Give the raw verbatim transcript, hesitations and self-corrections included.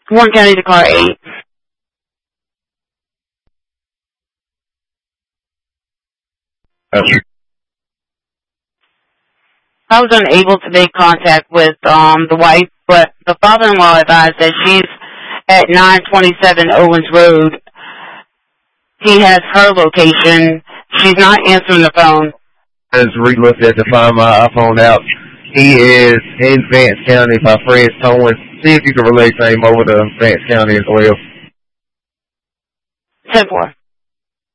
Warren County to car eight. That's I was unable to make contact with um the wife, but the father-in-law advised that she's at nine twenty-seven Owens Road. He has her location. She's not answering the phone. As re-looked at to find my iPhone out. He is in Vance County by Fred Towing. See if you can relay to him over to Vance County as well. ten four.